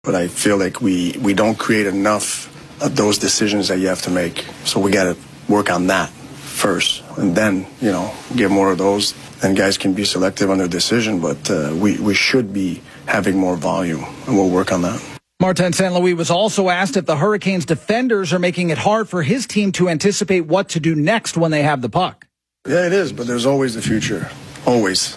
But I feel like we don't create enough of those decisions that you have to make. So we got to work on that first, and then, get more of those. And guys can be selective on their decision, but we should be having more volume, and we'll work on that. Martin St. Louis was also asked if the Hurricanes defenders are making it hard for his team to anticipate what to do next when they have the puck. Yeah, it is, but there's always the future. Always.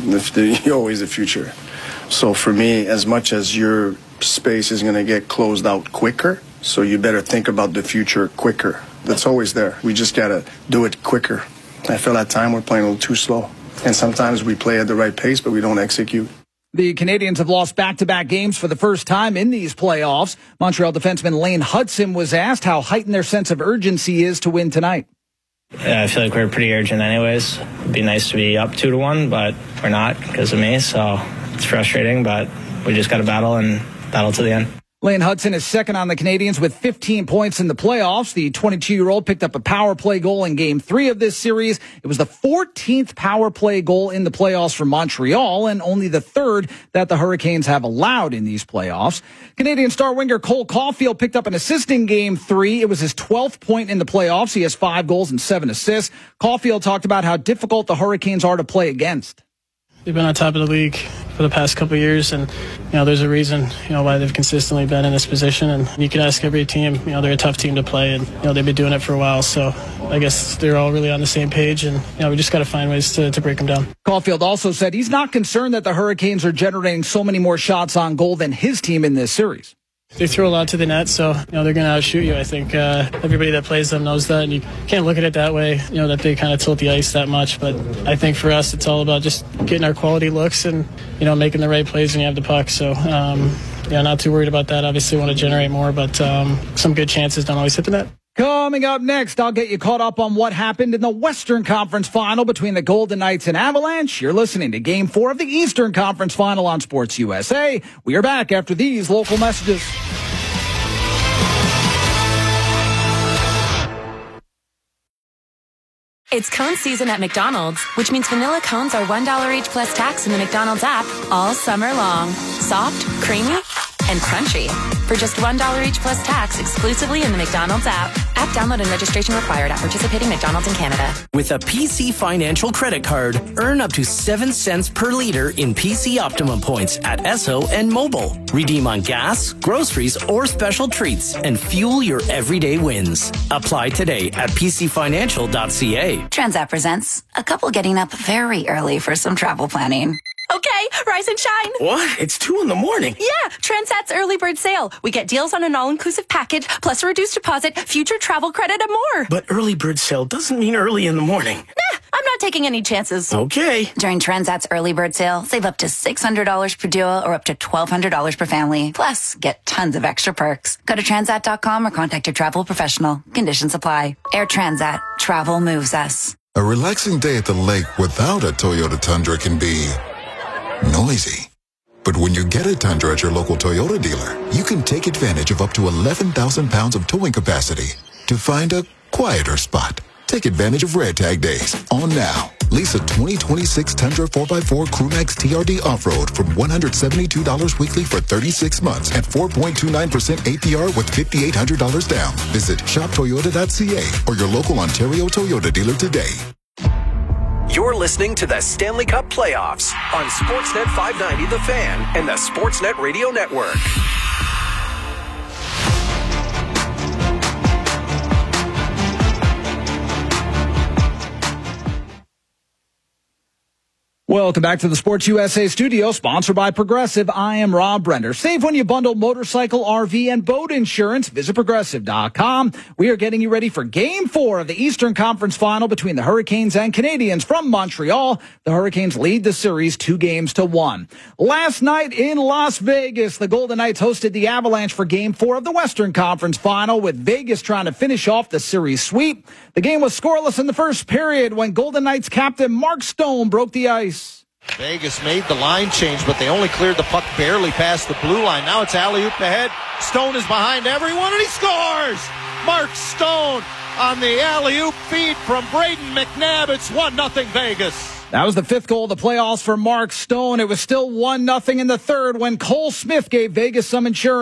Always the future. So for me, as much as your space is going to get closed out quicker, so you better think about the future quicker. That's always there. We just got to do it quicker. I feel at time we're playing a little too slow. And sometimes we play at the right pace, but we don't execute. The Canadiens have lost back-to-back games for the first time in these playoffs. Montreal defenseman Lane Hudson was asked how heightened their sense of urgency is to win tonight. Yeah, I feel like we're pretty urgent anyways. It'd be nice to be up 2-1, but we're not because of me, so it's frustrating, but we just got to battle to the end. Lane Hudson is second on the Canadiens with 15 points in the playoffs. The 22-year-old picked up a power play goal in Game 3 of this series. It was the 14th power play goal in the playoffs for Montreal and only the third that the Hurricanes have allowed in these playoffs. Canadian star winger Cole Caulfield picked up an assist in Game 3. It was his 12th point in the playoffs. He has 5 goals and 7 assists. Caulfield talked about how difficult the Hurricanes are to play against. They've been on top of the league for the past couple of years, and there's a reason why they've consistently been in this position. And you can ask every team, they're a tough team to play, and they've been doing it for a while. So I guess they're all really on the same page, and we just got to find ways to break them down. Caulfield also said he's not concerned that the Hurricanes are generating so many more shots on goal than his team in this series. They throw a lot to the net, so they're going to outshoot you. I think everybody that plays them knows that, and you can't look at it that way, that they kind of tilt the ice that much. But I think for us, it's all about just getting our quality looks and making the right plays when you have the puck. So not too worried about that. Obviously, want to generate more, but some good chances don't always hit the net. Coming up next, I'll get you caught up on what happened in the Western Conference Final between the Golden Knights and Avalanche. You're listening to Game 4 of the Eastern Conference Final on Sports USA. We are back after these local messages. It's cone season at McDonald's, which means vanilla cones are $1 each plus tax in the McDonald's app all summer long. Soft, creamy, and crunchy. For just $1 each plus tax exclusively in the McDonald's app. App download and registration required at participating McDonald's in Canada. With a PC Financial credit card, earn up to 7 cents per liter in PC Optimum points at Esso and Mobile. Redeem on gas, groceries, or special treats and fuel your everyday wins. Apply today at pcfinancial.ca. Transat presents a couple getting up very early for some travel planning. Okay, rise and shine. What? It's 2 a.m. Yeah, Transat's early bird sale. We get deals on an all-inclusive package, plus a reduced deposit, future travel credit, and more. But early bird sale doesn't mean early in the morning. Nah, I'm not taking any chances. Okay. During Transat's early bird sale, save up to $600 per duo or up to $1,200 per family. Plus, get tons of extra perks. Go to Transat.com or contact your travel professional. Conditions apply. Air Transat. Travel moves us. A relaxing day at the lake without a Toyota Tundra can be noisy. But when you get a Tundra at your local Toyota dealer, you can take advantage of up to 11,000 pounds of towing capacity to find a quieter spot. Take advantage of Red Tag Days on now. Lease a 2026 Tundra 4x4 Crewmax TRD Off-Road from $172 weekly for 36 months at 4.29% APR with $5,800 down. Visit shoptoyota.ca or your local Ontario Toyota dealer today. You're listening to the Stanley Cup Playoffs on Sportsnet 590 The Fan and the Sportsnet Radio Network. Welcome back to the Sports USA studio, sponsored by Progressive. I am Rob Brender. Save when you bundle motorcycle, RV, and boat insurance. Visit Progressive.com. We are getting you ready for Game 4 of the Eastern Conference Final between the Hurricanes and Canadiens from Montreal. The Hurricanes lead the series 2-1. Last night in Las Vegas, the Golden Knights hosted the Avalanche for Game 4 of the Western Conference Final, with Vegas trying to finish off the series sweep. The game was scoreless in the first period when Golden Knights captain Mark Stone broke the ice. Vegas made the line change, but they only cleared the puck barely past the blue line. Now it's alley-oop ahead. Stone is behind everyone, and he scores! Mark Stone on the alley-oop feed from Braden McNabb. It's 1-0 Vegas. That was the 5th goal of the playoffs for Mark Stone. It was still 1-0 in the third when Cole Smith gave Vegas some insurance.